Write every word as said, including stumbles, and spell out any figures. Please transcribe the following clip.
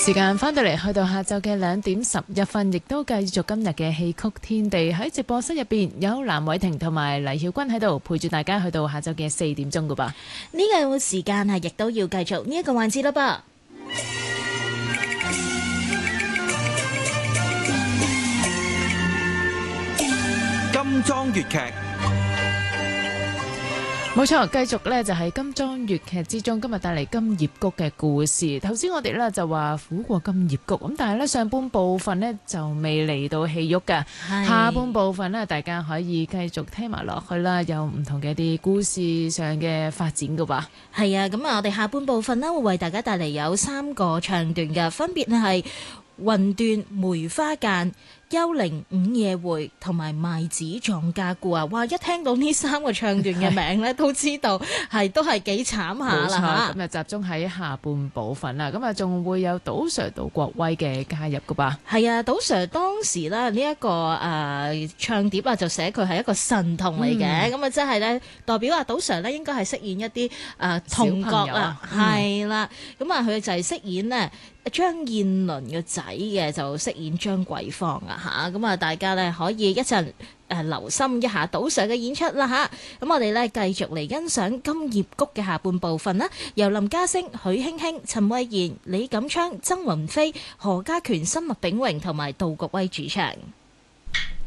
時間翻到嚟，去到下晝嘅兩點十一分，亦都繼續今日嘅戲曲天地。喺直播室入邊有藍偉霆同埋黎曉君喺度陪住大家，去到下晝嘅四點鐘噶噃。 呢個時間係亦都要繼續呢一個環節啦噃。 金裝粵劇。 冇錯，繼續呢就係金裝粵劇之中，今日帶嚟金葉谷嘅故事。頭先我哋呢就話苦過金葉谷，咁但係呢上半部分呢就未嚟到戲肉㗎，下半部分呢大家可以繼續聽埋落去啦，有唔同嘅一啲故事上嘅發展噶吧。 係啊，咁啊，我哋下半部分呢會為大家帶嚟有三個唱段嘅，分別係雲斷梅花間、幽靈午夜回同埋賣子撞家故啊！哇，一聽到呢三個唱段嘅名咧，都知道係都係幾慘下啦嚇。 咁就集中喺下半部分啦。咁啊，仲會有杜 Sir 杜國威嘅加入噶吧？ 係啊，杜 Sir 當時咧呢一個誒、呃、唱碟啊，就寫佢係一個神童嚟嘅。咁啊、嗯，即係咧代表啊，杜 Sir 咧應該係飾演一啲誒、呃、童角啊，係啦。咁啊，佢就係飾演呢張燕麟嘅仔嘅，就飾演張桂芳啊嚇。咁啊，大家咧可以一陣誒留心一下杜 Sir 嘅演出啦嚇。咁我哋咧繼續嚟欣賞金葉谷嘅下半部分啦，由林家聲、許卿卿、陳慧嫻、李錦昌、曾雲飛、何家權、新麥炳榮同埋杜國威主唱。